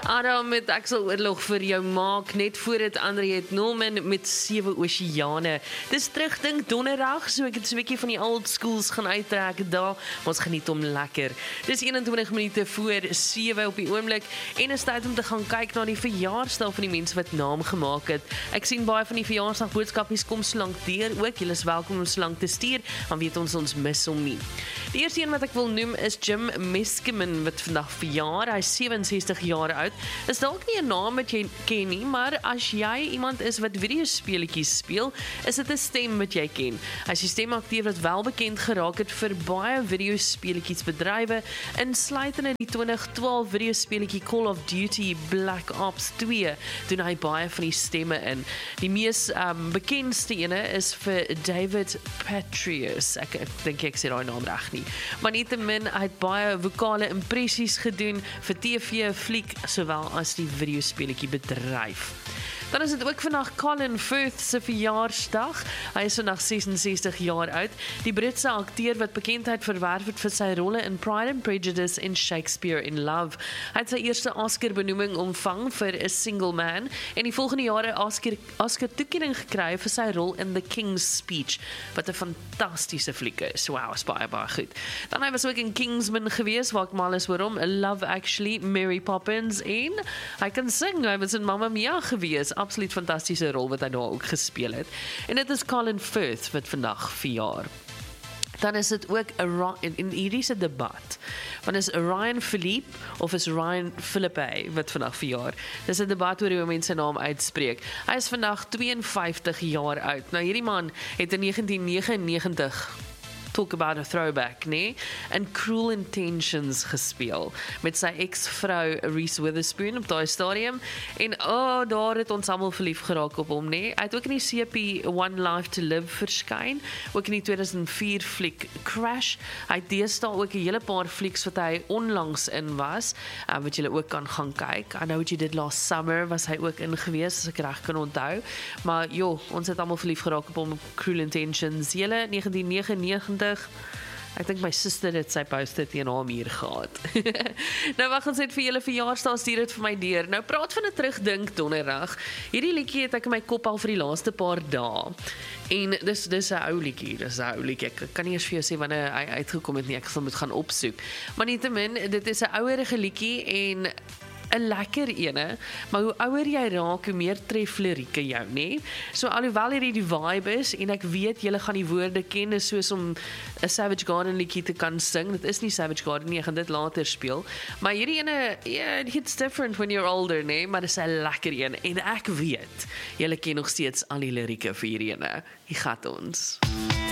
Adam met Axel Oorlog vir jou maak, net voor dit Andriette Norman met 7 Oseane. Dis terugdink donderdag, so ek het so 'n bietjie van die old schools gaan uittrek daar, ons geniet hom lekker. Dis 21 minute voor 7 op die oomblik, en is tyd om te gaan kyk na die verjaarsdag van die mense wat naam gemaak het. Ek sien baie van die verjaarsdagboodskapies kom slank deur ook, julle is welkom om slank te stuur, dan weet ons mis hom nie. Die eerste een wat ek wil noem is Jim Meskimen, wat vandag verjaar, hy is 67 jaar oud. Is dalk nie 'n naam wat jy ken nie, maar as jy iemand is wat videospeletjies speel, is dit 'n stem wat jy ken. Hy is 'n stemakteur wat wel bekend geraak het vir baie videospeletjies bedrywe, insluitende die 2012 videospeletjie Call of Duty Black Ops 2, doen hy baie van die stemme in. Die mees bekendste ene is vir David Patrius. Ek dink ek sê daai naam reg nie. Maar nietemin, hy het baie vokale impressies gedoen vir TV, fliek, sowel as die videospeletjie bedryf. Dan is dit ook vandag Colin Firth se verjaarsdag. Hy is vandag 66 jaar oud. Die Britse akteur wat bekendheid verwerf het vir sy rolle in Pride and Prejudice en Shakespeare in Love. Hy het sy eerste Oscar-benoeming ontvang vir A Single Man en die volgende jare Oscar-toekenning gekry vir sy rol in The King's Speech, wat 'n fantastiese fliek is. Wow, is baie goed. Dan hy was ook in Kingsman gewees, waar ek mal is oor hom, Love Actually, Mary Poppins, en hy kan sing, hy was in Mamma Mia gewees, absoluut fantastiese rol wat hy daar ook gespeel het. En dit is Colin Firth wat vandag verjaar. Dan is dit ook in hierdie se debat. Want is Ryan Philippe of is Ryan Philippe wat vandag verjaar? Dis 'n debat oor hoe mense sy naam uitspreek. Hy is vandag 52 jaar oud. Nou hierdie man het in 1999 talk about a throwback, nee, en Cruel Intentions gespeel met sy ex-vrou Reese Witherspoon op daai stadium, en daar het ons almal verlief geraak op hom, nee. Hy het ook in die CP One Life to Live verskyn, ook in die 2004 fliek Crash. Hy het deesdae ook 'n hele paar flieks wat hy onlangs in was, wat julle ook kan gaan kyk. I Know What You Did Last Summer was hy ook in gewees, as ek reg kan onthou. Maar ons het almal verlief geraak op hom op Cruel Intentions. Julle 1999. Ek dink my suster het sy post-it teen haar muur gehad. Nou wag ons net vir julle verjaarsdag, stuur dit vir my deur. Nou praat van 'n terugdink donderdag. Hierdie liedjie het ek in my kop al vir die laaste paar dae. En dis 'n ou liedjie, Ek kan nie eens vir jou sê wanneer hy uitgekom het nie, ek sal moet gaan opsoek. Maar nietemin, dit is 'n ouerige liedjie en 'n lekker ene, maar hoe ouer jy raak, hoe meer tref lirieke jou, nee? So alhoewel hierdie die vibe is, en ek weet julle gaan die woorde ken, is soos om 'n Savage Garden liedjie te kan sing. Dit is nie Savage Garden nie, ek gaan dit later speel. Maar hierdie ene, it hits different when you're older, nee? Maar dit is 'n lekker ene, en ek weet, julle ken nog steeds al die lirieke vir hierdie ene. Hier gaat ons.